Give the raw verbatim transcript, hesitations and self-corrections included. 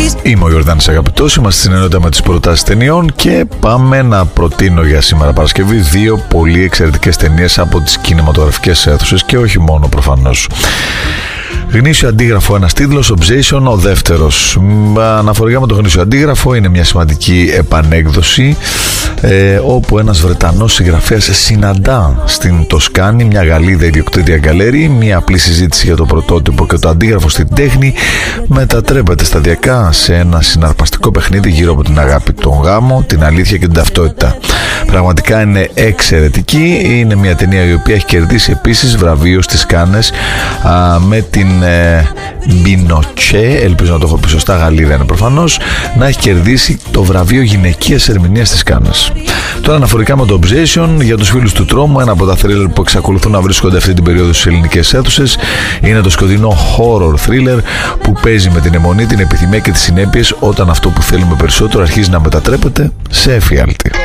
Είμαι ο Ιορδάνης Αγαπητός, είμαστε στην ενότητα με τις προτάσεις ταινιών και πάμε να προτείνω για σήμερα Παρασκευή δύο πολύ εξαιρετικές ταινίες από τις κινηματογραφικές αίθουσες και όχι μόνο προφανώς. Γνήσιο αντίγραφο, ένας τίτλος, Obsession ο δεύτερος. Αναφορικά με το γνήσιο αντίγραφο, είναι μια σημαντική επανέκδοση ε, όπου ένας Βρετανός συγγραφέας συναντά στην Τοσκάνη μια Γαλλίδα ιδιοκτήτρια γκαλερί. Μια απλή συζήτηση για το πρωτότυπο και το αντίγραφο στην τέχνη μετατρέπεται σταδιακά σε ένα συναρπαστικό παιχνίδι γύρω από την αγάπη, τον γάμο, την αλήθεια και την ταυτότητα. Πραγματικά είναι εξαιρετική. Είναι μια ταινία η οποία έχει κερδίσει επίσης βραβείο στις Κάνες α, με την Μπινοτσέ, ελπίζω να το έχω πει σωστά, Γαλλίδα είναι προφανώς, να έχει κερδίσει το βραβείο γυναικείας ερμηνείας της Κάνες. Τώρα αναφορικά με το Obsession, για τους φίλους του τρόμου, ένα από τα θρίλερ που εξακολουθούν να βρίσκονται αυτή την περίοδο στις ελληνικές αίθουσες είναι το σκοτεινό horror thriller που παίζει με την αιμονή, την επιθυμία και τις συνέπειες όταν αυτό που θέλουμε περισσότερο αρχίζει να μετατρέπεται σε εφιάλτη.